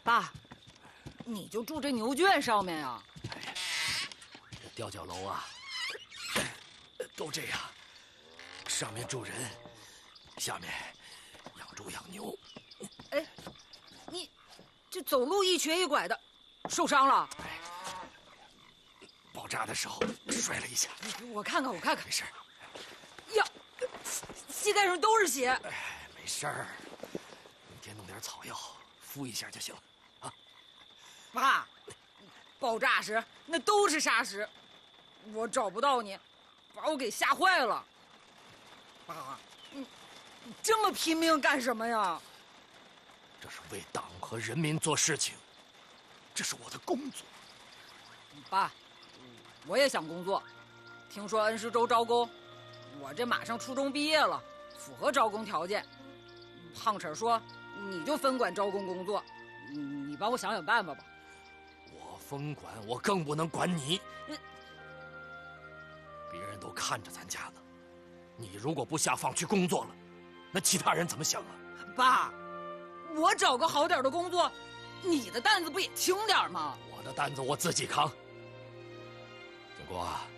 爸，你就住这牛圈上面呀？ 这吊脚楼啊，都这样，上面住人，下面养猪养牛。 哎，你这走路一瘸一拐的，受伤了？ 爆炸的时候摔了一下。 我看看， 没事。 呀，膝盖上都是血。 没事儿，明天弄点草药敷一下就行了啊。 爸，爆炸时那都是沙石，我找不到你，把我给吓坏了。爸，你这么拼命干什么呀？ 这是为党和人民做事情，这是我的工作。 爸，我也想工作，听说恩施州招工，我这马上初中毕业了，符合招工条件。胖婶说你就分管招工工作，你帮我想想办法吧。 我分管，我更不能管你。别人都看着咱家呢，你如果不下放去工作了，那其他人怎么想啊？ 爸，我找个好点的工作，你的担子不也轻点吗？ 我的担子我自己扛。经过啊，